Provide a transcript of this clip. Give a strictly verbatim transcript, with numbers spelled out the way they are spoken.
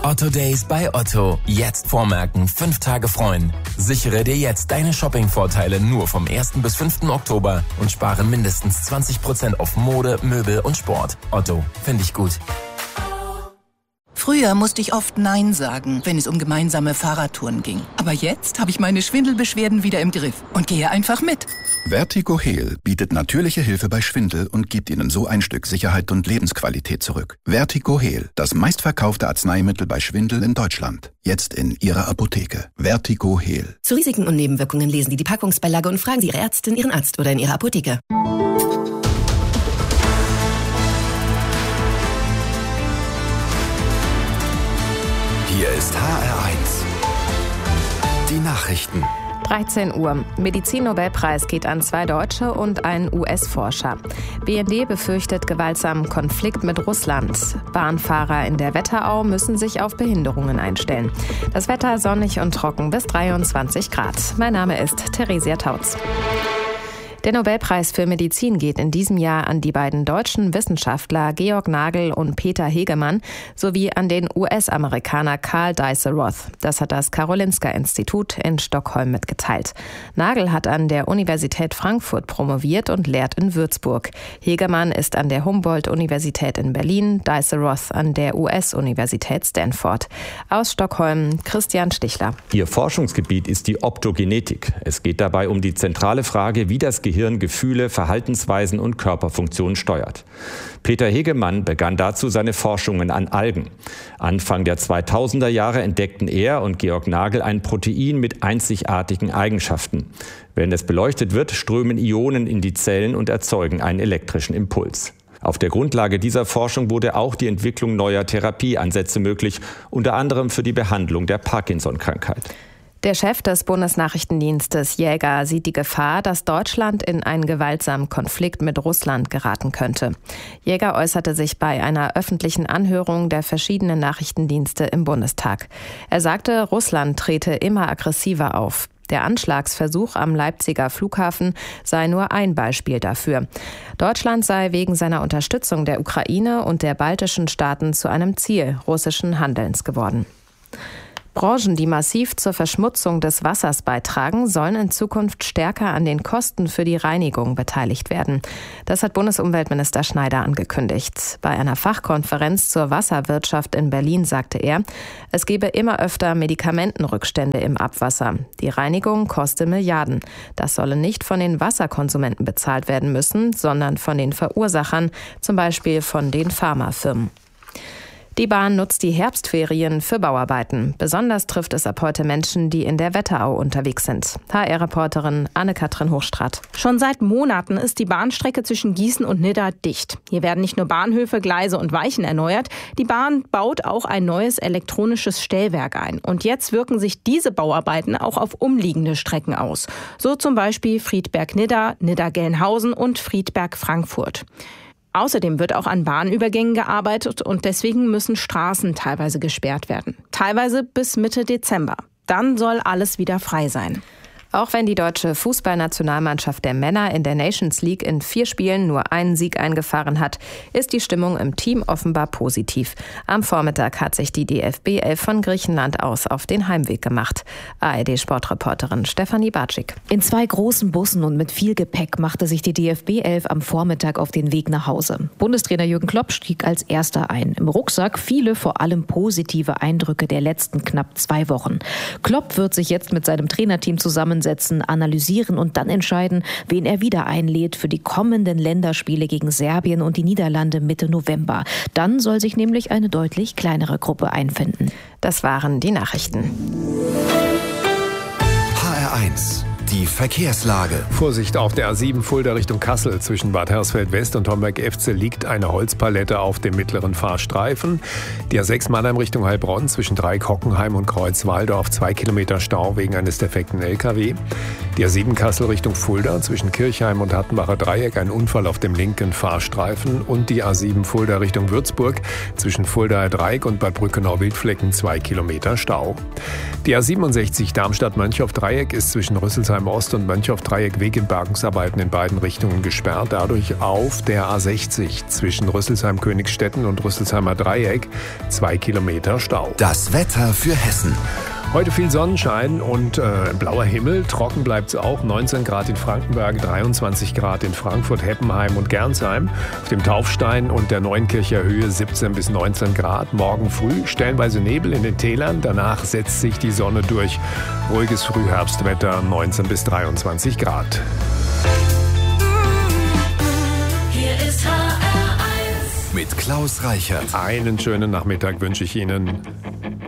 Otto Days bei Otto. Jetzt vormerken, fünf Tage freuen. Sichere dir jetzt deine Shopping-Vorteile nur vom ersten bis fünften Oktober und spare mindestens zwanzig Prozent auf Mode, Möbel und Sport. Otto, finde ich gut. Früher musste ich oft Nein sagen, wenn es um gemeinsame Fahrradtouren ging. Aber jetzt habe ich meine Schwindelbeschwerden wieder im Griff und gehe einfach mit. Vertigo-Heal bietet natürliche Hilfe bei Schwindel und gibt Ihnen so ein Stück Sicherheit und Lebensqualität zurück. Vertigo-Heal, das meistverkaufte Arzneimittel bei Schwindel in Deutschland. Jetzt in Ihrer Apotheke. Vertigo-Heal. Zu Risiken und Nebenwirkungen lesen Sie die Packungsbeilage und fragen Sie Ihre Ärztin, Ihren Arzt oder in Ihrer Apotheke. Hier ist H R eins. Die Nachrichten. dreizehn Uhr. Medizin-Nobelpreis geht an zwei Deutsche und einen U S-Forscher. B N D befürchtet gewaltsamen Konflikt mit Russland. Bahnfahrer in der Wetterau müssen sich auf Behinderungen einstellen. Das Wetter sonnig und trocken bis dreiundzwanzig Grad. Mein Name ist Theresia Tautz. Der Nobelpreis für Medizin geht in diesem Jahr an die beiden deutschen Wissenschaftler Georg Nagel und Peter Hegemann sowie an den U S-Amerikaner Karl Dijsselroth. Das hat das Karolinska-Institut in Stockholm mitgeteilt. Nagel hat an der Universität Frankfurt promoviert und lehrt in Würzburg. Hegemann ist an der Humboldt-Universität in Berlin, Dijsselroth an der U S-Universität Stanford. Aus Stockholm Christian Stichler. Ihr Forschungsgebiet ist die Optogenetik. Es geht dabei um die zentrale Frage, wie das Gehirn Gehirn Gefühle, Verhaltensweisen und Körperfunktionen steuert. Peter Hegemann begann dazu seine Forschungen an Algen. Anfang der zweitausender Jahre entdeckten er und Georg Nagel ein Protein mit einzigartigen Eigenschaften. Wenn es beleuchtet wird, strömen Ionen in die Zellen und erzeugen einen elektrischen Impuls. Auf der Grundlage dieser Forschung wurde auch die Entwicklung neuer Therapieansätze möglich, unter anderem für die Behandlung der Parkinson-Krankheit. Der Chef des Bundesnachrichtendienstes Jäger sieht die Gefahr, dass Deutschland in einen gewaltsamen Konflikt mit Russland geraten könnte. Jäger äußerte sich bei einer öffentlichen Anhörung der verschiedenen Nachrichtendienste im Bundestag. Er sagte, Russland trete immer aggressiver auf. Der Anschlagsversuch am Leipziger Flughafen sei nur ein Beispiel dafür. Deutschland sei wegen seiner Unterstützung der Ukraine und der baltischen Staaten zu einem Ziel russischen Handelns geworden. Branchen, die massiv zur Verschmutzung des Wassers beitragen, sollen in Zukunft stärker an den Kosten für die Reinigung beteiligt werden. Das hat Bundesumweltminister Schneider angekündigt. Bei einer Fachkonferenz zur Wasserwirtschaft in Berlin sagte er, es gebe immer öfter Medikamentenrückstände im Abwasser. Die Reinigung koste Milliarden. Das solle nicht von den Wasserkonsumenten bezahlt werden müssen, sondern von den Verursachern, zum Beispiel von den Pharmafirmen. Die Bahn nutzt die Herbstferien für Bauarbeiten. Besonders trifft es ab heute Menschen, die in der Wetterau unterwegs sind. H R-Reporterin Anne-Kathrin Hochstraat. Schon seit Monaten ist die Bahnstrecke zwischen Gießen und Nidda dicht. Hier werden nicht nur Bahnhöfe, Gleise und Weichen erneuert. Die Bahn baut auch ein neues elektronisches Stellwerk ein. Und jetzt wirken sich diese Bauarbeiten auch auf umliegende Strecken aus. So zum Beispiel Friedberg-Nidda, Nidda-Gelnhausen und Friedberg-Frankfurt. Außerdem wird auch an Bahnübergängen gearbeitet und deswegen müssen Straßen teilweise gesperrt werden. Teilweise bis Mitte Dezember. Dann soll alles wieder frei sein. Auch wenn die deutsche Fußballnationalmannschaft der Männer in der Nations League in vier Spielen nur einen Sieg eingefahren hat, ist die Stimmung im Team offenbar positiv. Am Vormittag hat sich die D F B elf von Griechenland aus auf den Heimweg gemacht. A R D-Sportreporterin Stefanie Batschik. In zwei großen Bussen und mit viel Gepäck machte sich die D F B elf am Vormittag auf den Weg nach Hause. Bundestrainer Jürgen Klopp stieg als erster ein. Im Rucksack viele vor allem positive Eindrücke der letzten knapp zwei Wochen. Klopp wird sich jetzt mit seinem Trainerteam zusammensetzen, analysieren und dann entscheiden, wen er wieder einlädt für die kommenden Länderspiele gegen Serbien und die Niederlande Mitte November. Dann soll sich nämlich eine deutlich kleinere Gruppe einfinden. Das waren die Nachrichten. H R eins. Die Verkehrslage. Vorsicht auf der A sieben Fulda Richtung Kassel. Zwischen Bad Hersfeld West und Homberg-Efze liegt eine Holzpalette auf dem mittleren Fahrstreifen. Die A sechs Mannheim Richtung Heilbronn zwischen Dreieck-Hockenheim und Kreuzwaldorf zwei Kilometer Stau wegen eines defekten L K W. Die A sieben Kassel Richtung Fulda zwischen Kirchheim und Hattenbacher Dreieck ein Unfall auf dem linken Fahrstreifen. Und die A sieben Fulda Richtung Würzburg zwischen Fuldaer Dreieck und Bad Brückenau-Wildflecken zwei Kilometer Stau. Die A siebenundsechzig Darmstadt-Mönchhoff Dreieck ist zwischen Rüsselsheim Rüsselsheim Ost und Mönchhoff-Dreieck wegen Bergungsarbeiten in beiden Richtungen gesperrt. Dadurch auf der A sechzig zwischen Rüsselsheim-Königsstetten und Rüsselsheimer Dreieck zwei Kilometer Stau. Das Wetter für Hessen. Heute viel Sonnenschein und äh, blauer Himmel. Trocken bleibt es auch. neunzehn Grad in Frankenberg, dreiundzwanzig Grad in Frankfurt, Heppenheim und Gernsheim. Auf dem Taufstein und der Neunkircher Höhe siebzehn bis neunzehn Grad. Morgen früh stellenweise Nebel in den Tälern. Danach setzt sich die Sonne durch. Ruhiges Frühherbstwetter, neunzehn bis dreiundzwanzig Grad. Hier ist H R eins Mit Klaus Reichert. Einen schönen Nachmittag wünsche ich Ihnen.